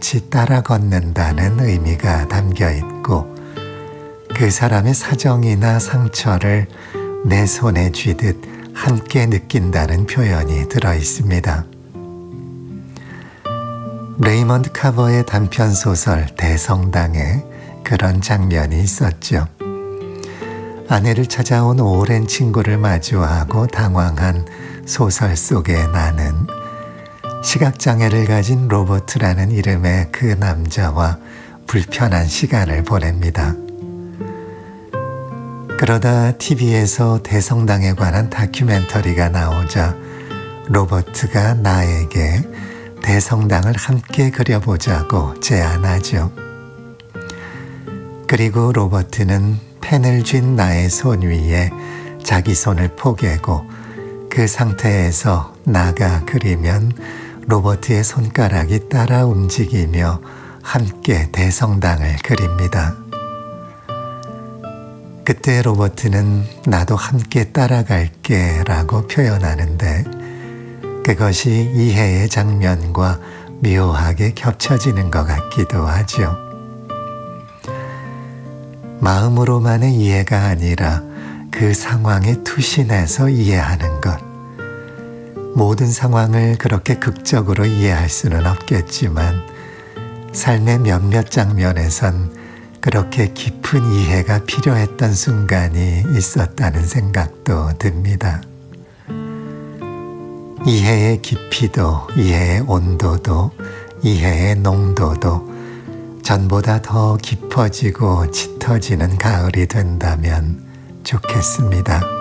같이 따라 걷는다는 의미가 담겨 있고 그 사람의 사정이나 상처를 내 손에 쥐듯 함께 느낀다는 표현이 들어 있습니다. 레이먼드 카버의 단편소설 대성당에 그런 장면이 있었죠. 아내를 찾아온 오랜 친구를 마주하고 당황한 소설 속의 나는 시각장애를 가진 로버트라는 이름의 그 남자와 불편한 시간을 보냅니다. 그러다 TV에서 대성당에 관한 다큐멘터리가 나오자 로버트가 나에게 대성당을 함께 그려보자고 제안하죠. 그리고 로버트는 펜을 쥔 나의 손 위에 자기 손을 포개고 그 상태에서 나가 그리면 로버트의 손가락이 따라 움직이며 함께 대성당을 그립니다. 그때 로버트는 나도 함께 따라갈게 라고 표현하는데 그것이 이해의 장면과 묘하게 겹쳐지는 것 같기도 하죠. 마음으로만의 이해가 아니라 그 상황에 투신해서 이해하는 것. 모든 상황을 그렇게 극적으로 이해할 수는 없겠지만 삶의 몇몇 장면에선 그렇게 깊은 이해가 필요했던 순간이 있었다는 생각도 듭니다. 이해의 깊이도, 이해의 온도도, 이해의 농도도 전보다 더 깊어지고 짙어지는 가을이 된다면 좋겠습니다.